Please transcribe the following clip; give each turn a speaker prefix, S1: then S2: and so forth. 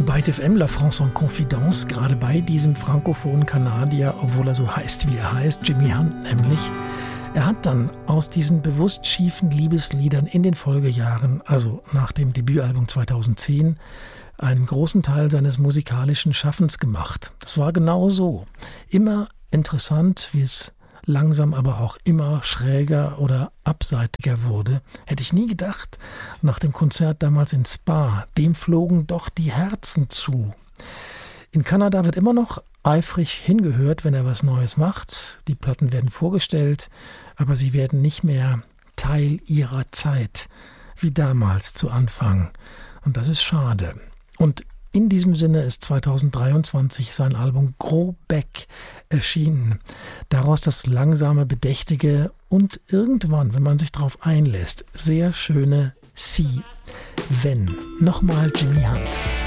S1: Byte FM, La France en Confidence, gerade bei diesem frankophonen Kanadier, obwohl er so heißt, wie er heißt, Jimmy Hunt nämlich. Er hat dann aus diesen bewusst schiefen Liebesliedern in den Folgejahren, also nach dem Debütalbum 2010, einen großen Teil seines musikalischen Schaffens gemacht. Das war genau so. Immer interessant, wie es langsam aber auch immer schräger oder abseitiger wurde. Hätte ich nie gedacht, nach dem Konzert damals in Spa, dem flogen doch die Herzen zu. In Kanada wird immer noch eifrig hingehört, wenn er was Neues macht. Die Platten werden vorgestellt, aber sie werden nicht mehr Teil ihrer Zeit, wie damals zu Anfang. Und das ist schade. Und in diesem Sinne ist 2023 sein Album Gros Bec erschienen. Daraus das langsame, bedächtige und irgendwann, wenn man sich darauf einlässt, sehr schöne Sie. Wenn. Nochmal Jimmy Hunt.